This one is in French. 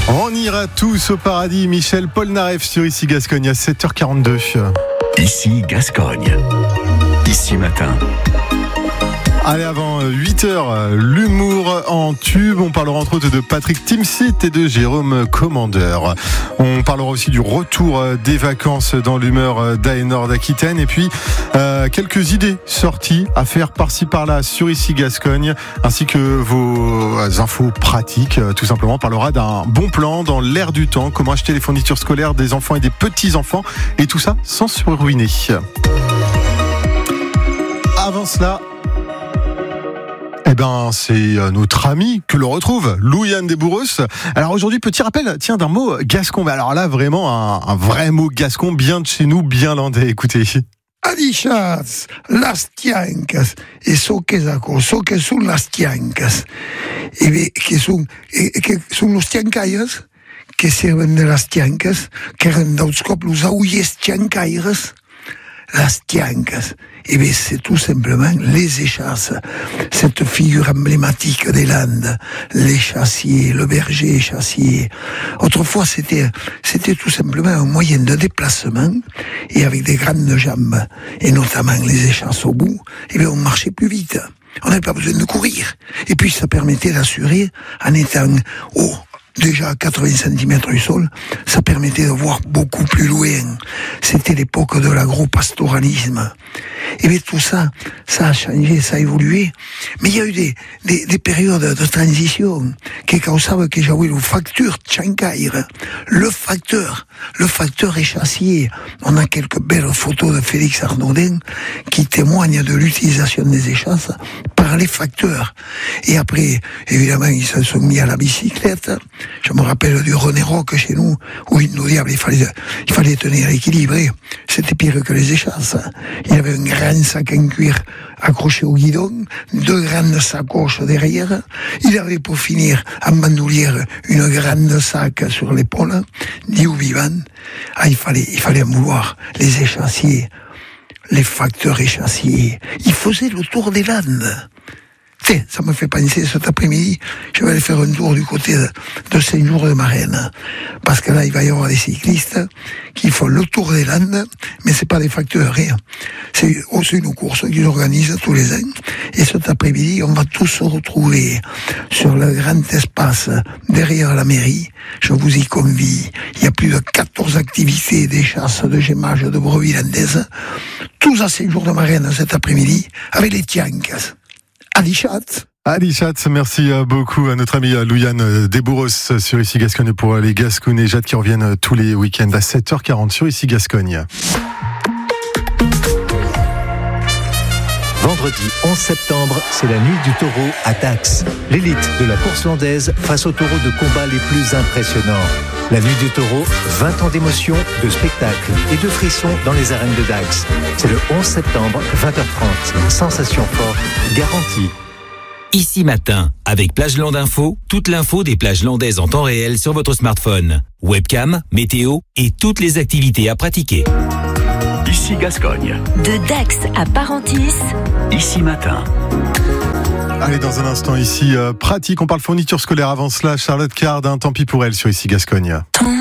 On ira tous au paradis. Michel Polnareff sur Ici Gascogne à 7h42. Ici Gascogne. Ici Matin. Allez, avant 8h, l'humour en tube. On parlera entre autres de Patrick Timsit et de Jérôme Commandeur. On parlera aussi du retour des vacances dans l'humeur d'Aénor d'Aquitaine. Et puis, quelques idées sorties à faire par-ci par-là sur Ici Gascogne, ainsi que vos infos pratiques. Tout simplement, on parlera d'un bon plan dans l'air du temps. Comment acheter les fournitures scolaires des enfants et des petits-enfants. Et tout ça sans se ruiner. Avant cela, c'est notre ami que l'on retrouve, Louiane Desbourros. Alors aujourd'hui, petit rappel, d'un mot gascon. Mais alors là, vraiment un vrai mot gascon, bien de chez nous, bien landais. Écoutez. Adixats, las tiancas, e so que son las tiancas, que son los tiancayas, que sirven de las tiancas, que eren d'autres cop los aulles tiancaires, las tiancas. C'est tout simplement les échasses, cette figure emblématique des Landes, les chassiers, le berger chassier. Autrefois, c'était tout simplement un moyen de déplacement, et avec des grandes jambes, et notamment les échasses au bout, on marchait plus vite. On n'avait pas besoin de courir. Et puis, ça permettait d'assurer, en étant haut, déjà à 80 cm du sol, ça permettait de voir beaucoup plus loin. C'était l'époque de l'agro-pastoralisme. Et tout ça, ça a changé, ça a évolué. Mais il y a eu des périodes de transition qui causaient que j'avais le facteur tchankaïr. Le facteur échassier. On a quelques belles photos de Félix Arnaudin qui témoignent de l'utilisation des échasses par les facteurs. Et après, évidemment, ils se sont mis à la bicyclette. Je me rappelle du René Roque chez nous, où il nous disait il fallait tenir l'équilibre. C'était pire que les échasses. Il y avait un grand sac en cuir accroché au guidon, 2 grandes sacoches derrière. Il avait pour finir en bandoulière une grande sac sur l'épaule, dit au vivant. Il fallait en vouloir. Les échassiers, les facteurs échassiers, ils faisaient le tour des Landes. Ça me fait penser, cet après-midi, je vais aller faire un tour du côté de Saint-Jour-de-Marraine. Parce que là, il va y avoir des cyclistes qui font le tour des Landes, mais c'est pas des facteurs, rien. C'est aussi une course qu'ils organisent tous les ans. Et cet après-midi, on va tous se retrouver sur le grand espace derrière la mairie. Je vous y convie. Il y a plus de 14 activités d'échasse, de gémage, de brebis landaises. Tous à Saint-Jour-de-Marraine cet après-midi, avec les tiancas. Adichat, merci beaucoup à notre ami Louiane Desbourros sur Ici Gascogne pour les Gascounes et Jade qui reviennent tous les week-ends à 7h40 sur Ici Gascogne. Vendredi 11 septembre, c'est la nuit du taureau à Dax. L'élite de la course landaise face aux taureaux de combat les plus impressionnants. La nuit du taureau, 20 ans d'émotion, de spectacles et de frissons dans les arènes de Dax. C'est le 11 septembre, 20h30. Sensation forte, garantie. Ici Matin, avec Plage Land Info, toute l'info des plages landaises en temps réel sur votre smartphone. Webcam, météo et toutes les activités à pratiquer. Ici Gascogne. De Dax à Parentis. Ici Matin. Allez, dans un instant ici, pratique, on parle fourniture scolaire. Avant cela, Charlotte Card, tant pis pour elle sur Ici Gascogne.